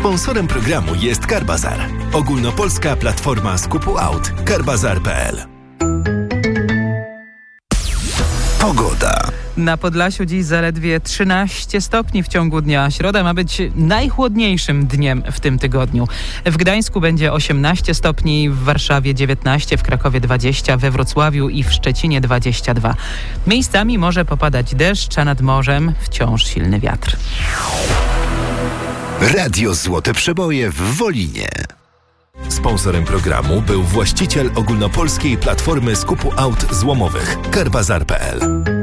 Sponsorem programu jest Carbazar, ogólnopolska platforma skupu aut. Carbazar.pl. Pogoda. Na Podlasiu dziś zaledwie 13 stopni w ciągu dnia. Środa ma być najchłodniejszym dniem w tym tygodniu. W Gdańsku będzie 18 stopni, w Warszawie 19, w Krakowie 20, we Wrocławiu i w Szczecinie 22. Miejscami może popadać deszcz, a nad morzem wciąż silny wiatr. Radio Złote Przeboje w Wolinie. Sponsorem programu był właściciel ogólnopolskiej platformy skupu aut złomowych Carbazar.pl.